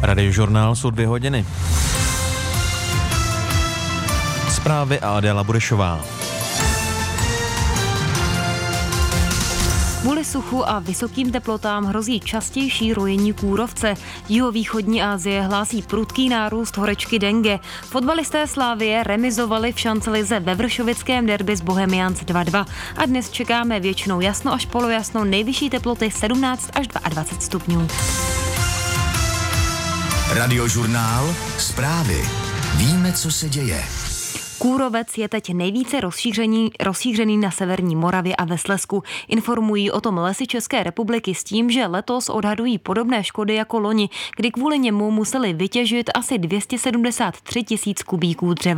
Radiožurnál jsou 2 hodiny. Zprávy a Adéla Burešová. Kvůli suchu a vysokým teplotám hrozí častější rojení kůrovce. Jihovýchodní Asie hlásí prudký nárůst horečky dengue. Fotbalisté Slavie remizovali v šancelize ve vršovickém derby s Bohemians 2-2. A dnes čekáme většinou jasno až polojasno, nejvyšší teploty 17 až 22 stupňů. Radiožurnál, zprávy. Víme, co se děje. Kůrovec je teď nejvíce rozšířený na severní Moravě a ve Slezsku. Informují o tom Lesy České republiky s tím, že letos odhadují podobné škody jako loni, kdy kvůli němu museli vytěžit asi 273 000 kubíků dřeva.